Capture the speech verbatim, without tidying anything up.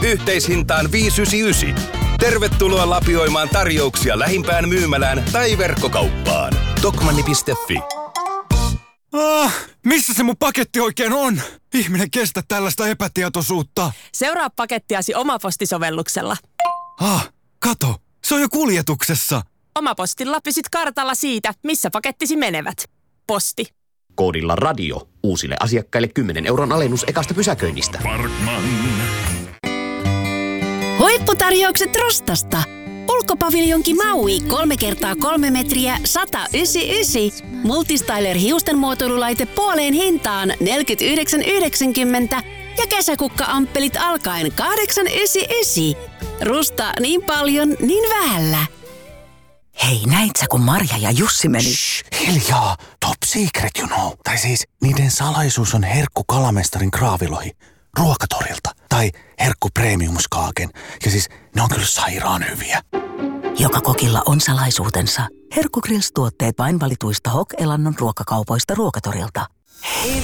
Yhteishintaan viisi yhdeksänkymmentäyhdeksän. Tervetuloa lapioimaan tarjouksia lähimpään myymälään tai verkkokauppaan. Tokmanni piste fi. Ah, missä se mun paketti oikein on? Ihminen kestä tällaista epätietoisuutta. Seuraa pakettiasi Omaposti-sovelluksella. Ah, kato. Se on jo kuljetuksessa. Omapostilla pysyt kartalla siitä, missä pakettisi menevät. Posti. Koodilla radio. Uusille asiakkaille kymmenen euron alennus ekasta pysäköinnistä. Parkman. Huipputarjoukset Rustasta. Ulkopaviljonki Maui kolme kertaa kolme metriä sata yhdeksänkymmentäyhdeksän. Multistyler hiusten muotoilulaite puoleen hintaan neljäkymmentäyhdeksän yhdeksänkymmentä ja kesäkukka-amppelit alkaen kahdeksan yhdeksänkymmentäyhdeksän. Rusta niin paljon, niin vähällä. Hei, näit sä kun Marja ja Jussi meni? Shh, hiljaa, top secret you know. Tai siis niiden salaisuus on herkku kalamestarin kraavilohi ruokatorilta. Tai herkku premiumskaaken. Ja siis ne on kyllä sairaan hyviä. Joka kokilla on salaisuutensa. Herkku Grills-tuotteet vain valituista Hok-elannon ruokakaupoista ruokatorilta. Hei.